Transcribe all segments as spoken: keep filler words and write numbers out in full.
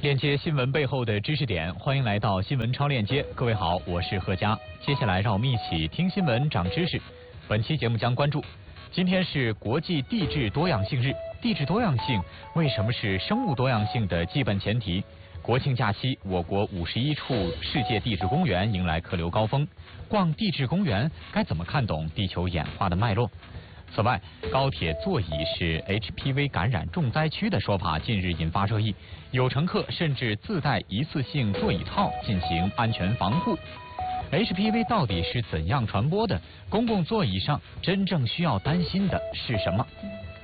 链接新闻背后的知识点，欢迎来到新闻超链接。各位好，我是贺佳。接下来让我们一起听新闻长知识。本期节目将关注：今天是国际地质多样性日，地质多样性为什么是生物多样性的基本前提？国庆假期，我国五十一处世界地质公园迎来客流高峰。逛地质公园该怎么看懂地球演化的脉络？此外，高铁座椅是 H P V 感染重灾区的说法近日引发热议，有乘客甚至自带一次性座椅套进行安全防护。H P V 到底是怎样传播的？公共座椅上真正需要担心的是什么？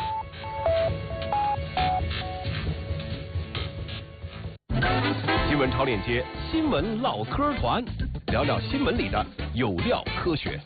新闻超链接，新闻唠嗑团，聊聊新闻里的有料科学。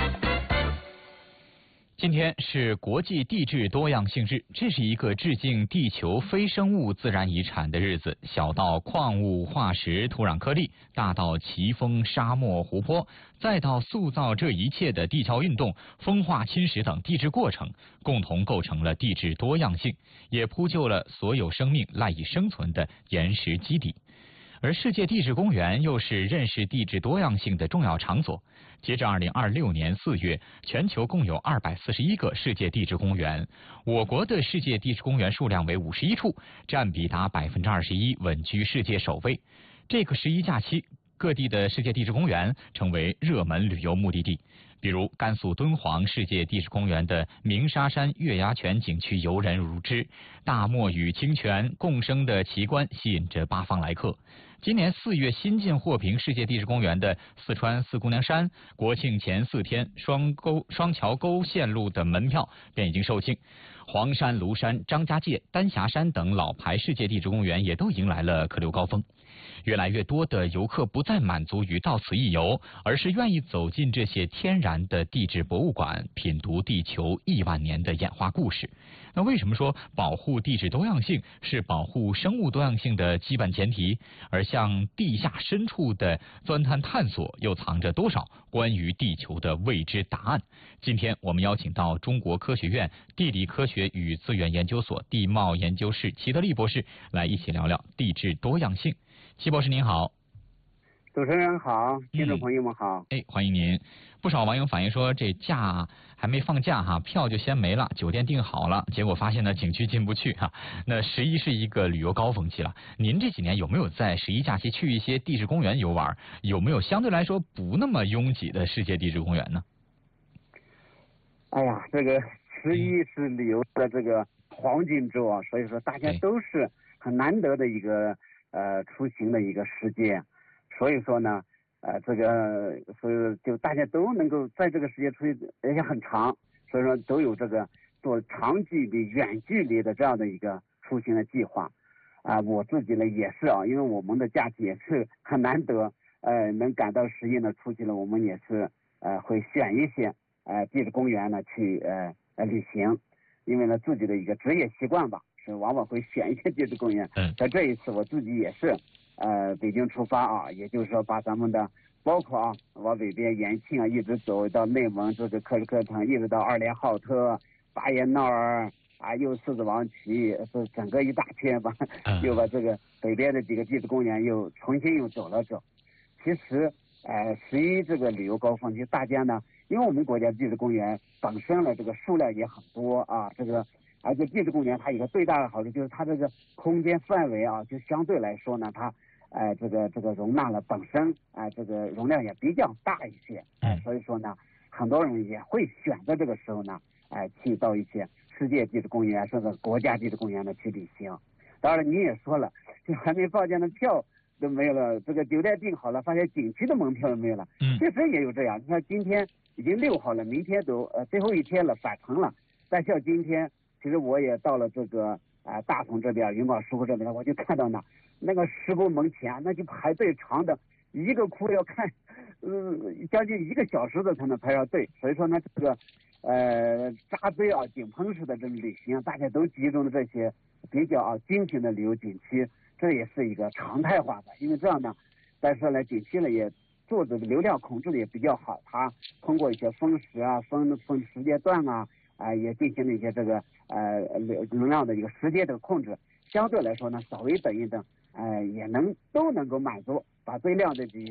今天是国际地质多样性日，这是一个致敬地球非生物自然遗产的日子。小到矿物、化石、土壤颗粒，大到奇峰、沙漠、湖泊，再到塑造这一切的地壳运动、风化侵蚀等地质过程，共同构成了地质多样性，也铺就了所有生命赖以生存的岩石基底。而世界地质公园又是认识地质多样性的重要场所。截至二零二六年四月，全球共有二百四十一个世界地质公园，我国的世界地质公园数量为五十一处，占比达百分之二十一，稳居世界首位。这个十一假期，各地的世界地质公园成为热门旅游目的地。比如甘肃敦煌世界地质公园的鸣沙山月牙泉景区游人如织，大漠与清泉共生的奇观吸引着八方来客。今年四月新晋获评世界地质公园的四川四姑娘山，国庆前四天双沟双桥沟线路的门票便已经售罄。黄山、庐山、张家界、丹霞山等老牌世界地质公园也都迎来了客流高峰。越来越多的游客不再满足于到此一游，而是愿意走进这些天然的地质博物馆，品读地球亿万年的演化故事。那为什么说保护地质多样性是保护生物多样性的基本前提？而向地下深处的钻探探索，又藏着多少关于地球的未知答案？今天我们邀请到中国科学院地理科学与资源研究所地貌研究室齐德利博士来一起聊聊地质多样性。齐博士您好。 主持人好，听众朋友们好。 哎、嗯，欢迎您。不少网友反映说，这假还没放假哈，票就先没了，酒店订好了，结果发现呢，景区进不去哈。那十一是一个旅游高峰期了，您这几年有没有在十一假期去一些地质公园游玩？有没有相对来说不那么拥挤的世界地质公园呢？ 哎呀，这个十一是旅游的这个黄金周啊，所以说大家都是很难得的一个呃出行的一个时间。所以说呢，呃，这个所以就大家都能够在这个时间出去，而且很长，所以说都有这个做长距离、远距离的这样的一个出行的计划。啊、呃，我自己呢也是啊，因为我们的假期也是很难得，呃，能赶到十一呢出去了，我们也是呃会选一些呃地质公园呢去呃呃旅行，因为呢自己的一个职业习惯吧，是往往会选一些地质公园。 嗯， 在这一次我自己也是。呃，北京出发啊，也就是说把咱们的包括啊往北边延庆啊，一直走到内蒙这个克什克腾，一直到二连浩特、巴彦淖尔啊，又狮子王旗，是整个一大片吧，又把这个北边的几个地质公园又重新又走了走。其实，呃，十一这个旅游高峰期，大家呢，因为我们国家地质公园本身呢这个数量也很多啊，这个。而且地质公园它有个最大的好处就是它这个空间范围啊，就相对来说呢，它呃这个这个容纳了本身啊、呃、这个容量也比较大一些，呃，所以说呢，很多人也会选择这个时候呢，哎、呃、去到一些世界地质公园甚至国家地质公园呢去旅行。当然你也说了，就还没报价的票都没有了，这个酒店订好了，发现景区的门票都没有了， 嗯， 确实也有这样。你看今天已经六号了，明天都呃最后一天了，返程了，但像今天。其实我也到了这个啊、呃、大同这边云冈石窟这边，我就看到那那个石窟门前，那就排队长的一个窟要看，呃将近一个小时的才能排上队。所以说呢，这个呃扎堆啊井喷式的这种旅行，大家都集中的这些比较啊精品的旅游景区，这也是一个常态化的。因为这样呢，但是呢景区呢也做的流量控制的也比较好，它通过一些分时啊、分分时间段啊。啊、呃，也进行了一些这个呃流量的一个时间的控制，相对来说呢，稍微等一等， 呃，也能都能够满足，把最靓的比